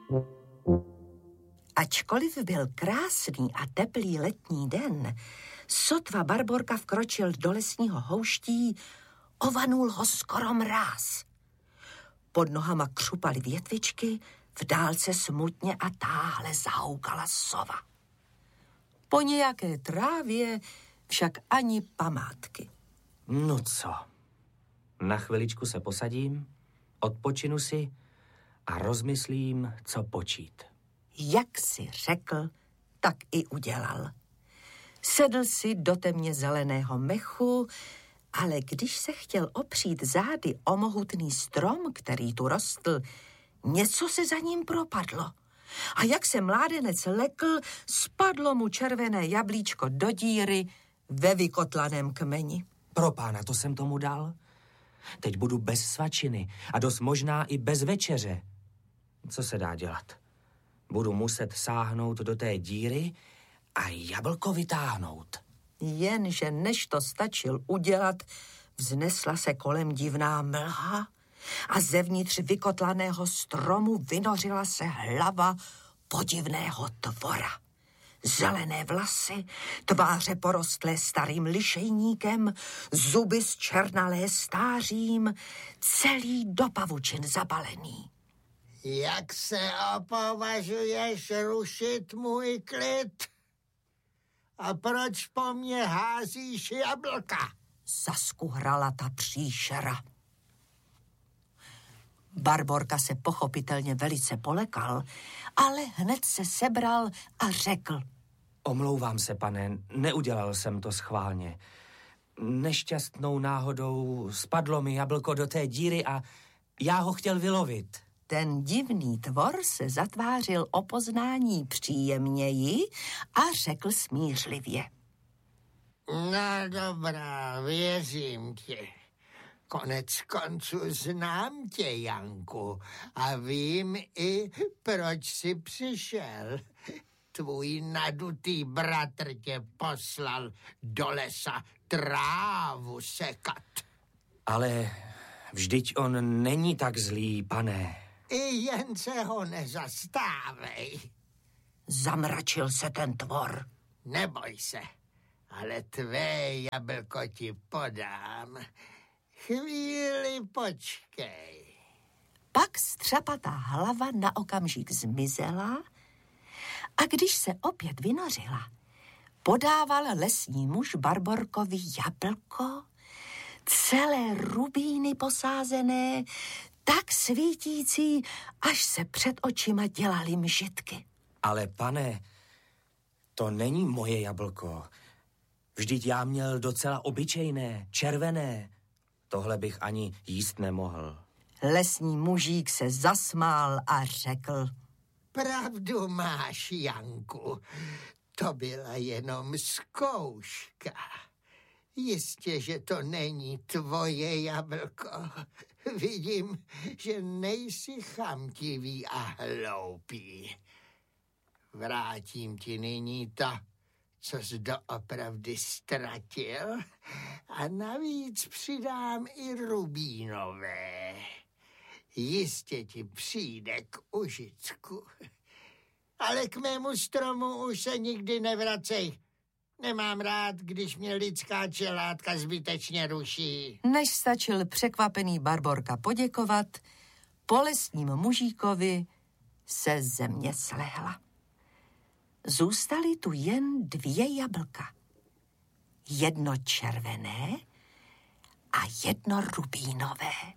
Ačkoliv byl krásný a teplý letní den, sotva Barborka vkročil do lesního houští, ovanul ho skoro mráz. Pod nohama křupaly větvičky, v dálce smutně a táhle zahoukala sova. Po nějaké trávě však ani památky. No co? Na chviličku se posadím, odpočinu si a rozmyslím, co počít. Jak si řekl, tak i udělal. Sedl si do temně zeleného mechu, ale když se chtěl opřít zády o mohutný strom, který tu rostl, něco se za ním propadlo. A jak se mládenec lekl, spadlo mu červené jablíčko do díry ve vykotlaném kmeni. Pro pána, to jsem tomu dal. Teď budu bez svačiny a dost možná i bez večeře. Co se dá dělat? Budu muset sáhnout do té díry a jablko vytáhnout. Jenže než to stačil udělat, vznesla se kolem divná mlha a zevnitř vykotlaného stromu vynořila se hlava podivného tvora. Zelené vlasy, tváře porostlé starým lišejníkem, zuby zčernalé stářím, celý do pavučin zabalený. Jak se opovažuješ rušit můj klid? A proč po mně házíš jablka? Zaskuhrala ta příšera. Barborka se pochopitelně velice polekal, ale hned se sebral a řekl. Omlouvám se, pane, neudělal jsem to schválně. Nešťastnou náhodou spadlo mi jablko do té díry a já ho chtěl vylovit. Ten divný tvor se zatvářil o poznání příjemněji a řekl smířlivě. No dobrá, věřím ti. Konec konců znám tě, Janku, a vím i, proč jsi přišel. Tvůj nadutý bratr tě poslal do lesa trávu sekat. Ale vždyť on není tak zlý, pane. I jen se ho nezastávej. Zamračil se ten tvor. Neboj se, ale tvé jablko ti podám. Chvíli počkej. Pak střapatá hlava na okamžik zmizela a když se opět vynořila, podával lesní muž Barborkovi jablko, celé rubíny posázené, tak svítící, až se před očima dělaly mžitky. Ale pane, to není moje jablko. Vždyť já měl docela obyčejné, červené. Tohle bych ani jíst nemohl. Lesní mužík se zasmál a řekl. Pravdu máš, Janku. To byla jenom zkouška. Jistě, že to není tvoje jablko. Vidím, že nejsi chamtivý a hloupý. Vrátím ti nyní to, co jsi doopravdy ztratil, a navíc přidám i rubínové. Jistě ti přijde k užitku. Ale k mému stromu už se nikdy nevracej. Nemám rád, když mě lidská čelátka zbytečně ruší. Než stačil překvapený Barborka poděkovat, po lesním mužíkovi se země slehla. Zůstaly tu jen 2 jablka. Jedno červené a jedno rubínové.